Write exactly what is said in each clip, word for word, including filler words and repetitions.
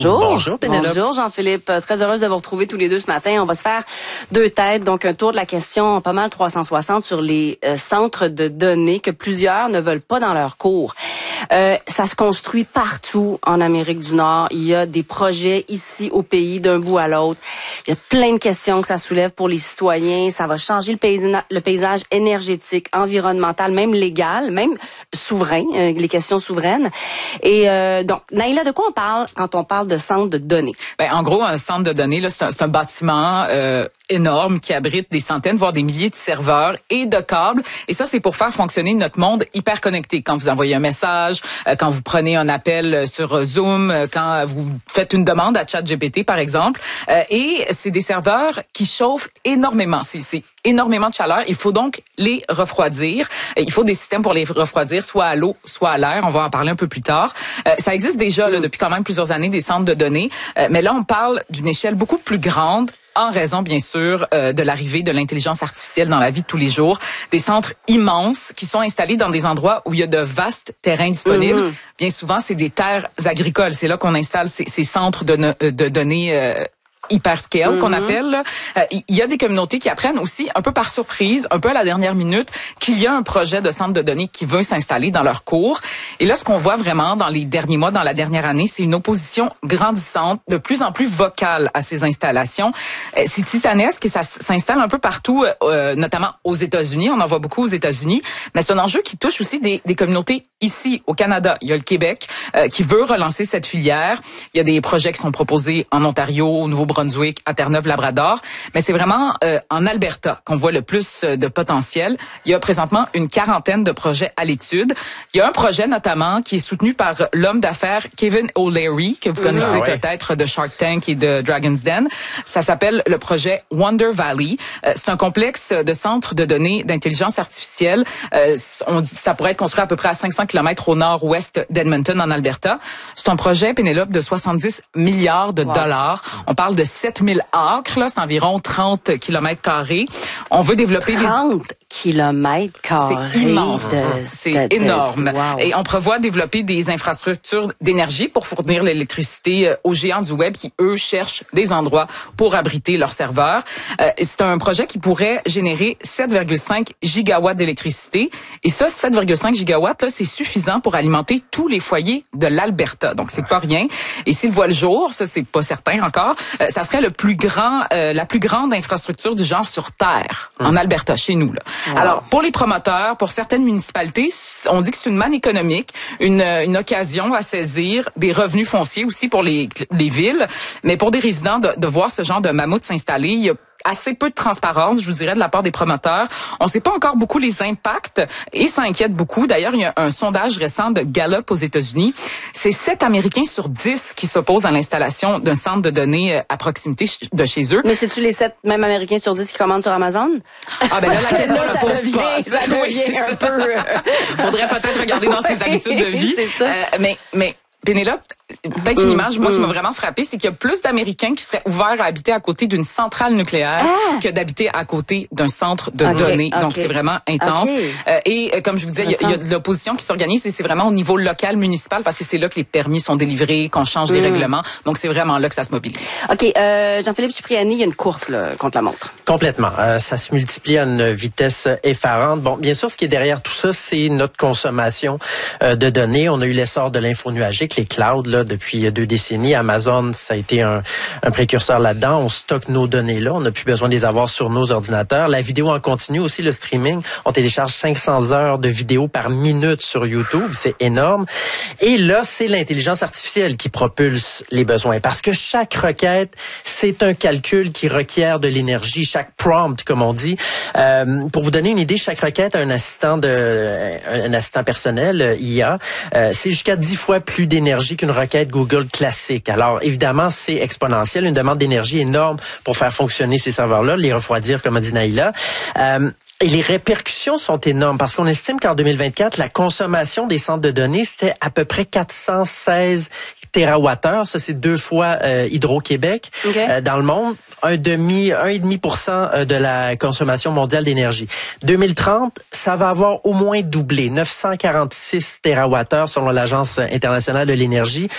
Bonjour. Bonjour, Pénélope. Bonjour, Jean-Philippe. Très heureuse de vous retrouver tous les deux ce matin. On va se faire deux têtes, donc un tour de la question pas mal trois cent soixante sur les euh, centres de données que plusieurs ne veulent pas dans leur cours. Euh, ça se construit partout en Amérique du Nord. Il y a des projets ici au pays d'un bout à l'autre. Il y a plein de questions que ça soulève pour les citoyens. Ça va changer le, paysa- le paysage énergétique, environnemental, même légal, même souverain, euh, les questions souveraines. Et euh, donc, Naïla, de quoi on parle quand on parle de centre de données? Ben, en gros, un centre de données, là, c'est un, c'est un bâtiment euh, énorme qui abrite des centaines, voire des milliers de serveurs et de câbles. Et ça, c'est pour faire fonctionner notre monde hyper connecté. Quand vous envoyez un message, euh, quand vous prenez un appel sur Zoom, euh, quand vous faites une demande à ChatGPT, par exemple. Euh, et c'est des serveurs qui chauffent énormément. C'est, c'est énormément de chaleur. Il faut donc les refroidir. Euh, il faut des systèmes pour les refroidir, soit à l'eau, soit à l'air. On va en parler un peu plus tard. Euh, ça existe déjà là, depuis quand même plusieurs années, des centres de données. Euh, mais là, on parle d'une échelle beaucoup plus grande, en raison, bien sûr, euh, de l'arrivée de l'intelligence artificielle dans la vie de tous les jours. Des centres immenses qui sont installés dans des endroits où il y a de vastes terrains disponibles. Mm-hmm. Bien souvent, c'est des terres agricoles. C'est là qu'on installe ces, ces centres de, de données euh, hyperscale, mm-hmm. qu'on appelle. Euh, il y a des communautés qui apprennent aussi, un peu par surprise, un peu à la dernière minute, qu'il y a un projet de centre de données qui veut s'installer dans leur cours. Et là, ce qu'on voit vraiment dans les derniers mois, dans la dernière année, c'est une opposition grandissante, de plus en plus vocale à ces installations. Euh, c'est titanesque et ça s'installe un peu partout, euh, notamment aux États-Unis. On en voit beaucoup aux États-Unis. Mais c'est un enjeu qui touche aussi des, des communautés ici, au Canada. Il y a le Québec euh, qui veut relancer cette filière. Il y a des projets qui sont proposés en Ontario, au Nouveau-Brunswick, à Terre-Neuve-Labrador. Mais c'est vraiment euh, en Alberta qu'on voit le plus de potentiel. Il y a présentement une quarantaine de projets à l'étude. Il y a un projet notamment qui est soutenu par l'homme d'affaires Kevin O'Leary, que vous connaissez ah ouais. peut-être de Shark Tank et de Dragon's Den. Ça s'appelle le projet Wonder Valley. Euh, c'est un complexe de centres de données d'intelligence artificielle. Euh, on dit, ça pourrait être construit à peu près à cinq cents kilomètres au nord-ouest d'Edmonton, en Alberta. C'est un projet, Pénélope, de soixante-dix milliards de wow. dollars. On parle de sept mille acres, là, c'est environ trente kilomètres carrés. On veut développer trente des... kilomètres carrés. C'est immense. De, c'est de, énorme. De, wow. Et on prévoit développer des infrastructures d'énergie pour fournir l'électricité aux géants du web qui, eux, cherchent des endroits pour abriter leurs serveurs. Euh, c'est un projet qui pourrait générer sept virgule cinq gigawatts d'électricité. Et ça, sept virgule cinq gigawatts, là, c'est suffisant pour alimenter tous les foyers de l'Alberta. Donc, c'est pas rien. Et s'il voit le jour, ça, c'est pas certain encore, euh, ça serait le plus grand, euh, la plus grande infrastructure du genre sur Terre, mmh. en Alberta, chez nous, là. Wow. Alors, pour les promoteurs, pour certaines municipalités, on dit que c'est une manne économique, une, une occasion à saisir, des revenus fonciers aussi pour les, les villes. Mais pour des résidents, de, de voir ce genre de mammouth s'installer, il y a assez peu de transparence, je vous dirais, de la part des promoteurs. On ne sait pas encore beaucoup les impacts et ça inquiète beaucoup. D'ailleurs, il y a un sondage récent de Gallup aux États-Unis. C'est sept Américains sur dix qui s'opposent à l'installation d'un centre de données à proximité de chez eux. Mais c'est-tu les sept mêmes Américains sur dix qui commandent sur Amazon? Ah ben là, la question ne pose devient, pas. Ça devient oui, un ça. peu... Faudrait peut-être regarder dans ses habitudes de vie. C'est ça. Euh, mais, mais Pénélope, peut-être une mmh, image, moi, mmh. qui m'a vraiment frappée, c'est qu'il y a plus d'Américains qui seraient ouverts à habiter à côté d'une centrale nucléaire ah! que d'habiter à côté d'un centre de okay, données. Okay. Donc, c'est vraiment intense. Okay. Euh, et euh, comme je vous disais, il y, y a de l'opposition qui s'organise et c'est vraiment au niveau local, municipal, parce que c'est là que les permis sont délivrés, qu'on change mmh. les règlements. Donc, c'est vraiment là que ça se mobilise. OK. Euh, Jean-Philippe Cipriani, il y a une course là, contre la montre. Complètement. Euh, ça se multiplie à une vitesse effarante. Bon, bien sûr, ce qui est derrière tout ça, c'est notre consommation euh, de données. On a eu l'essor de l'info nuagique, les clouds, là, depuis deux décennies. Amazon, ça a été un, un précurseur là-dedans. On stocke nos données là. On n'a plus besoin de les avoir sur nos ordinateurs. La vidéo en continu aussi, le streaming. On télécharge cinq cents heures de vidéos par minute sur YouTube. C'est énorme. Et là, c'est l'intelligence artificielle qui propulse les besoins. Parce que chaque requête, c'est un calcul qui requiert de l'énergie. Chaque prompt, comme on dit. Euh, pour vous donner une idée, chaque requête a un assistant de, un assistant personnel, I A. Euh, c'est jusqu'à dix fois plus d'énergie qu'une requête Google classique. Alors, évidemment, c'est exponentiel, une demande d'énergie énorme pour faire fonctionner ces serveurs-là, les refroidir, comme a dit Naïla. Euh, Et les répercussions sont énormes parce qu'on estime qu'en deux mille vingt-quatre, la consommation des centres de données, c'était à peu près quatre cent seize térawattheures. Ça, c'est deux fois euh, Hydro-Québec okay. euh, dans le monde. Un demi, un et demi pour cent de la consommation mondiale d'énergie. deux mille trente, ça va avoir au moins doublé, neuf cent quarante-six térawattheures selon l'Agence internationale de l'énergie.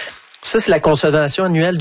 Ça, c'est la consommation annuelle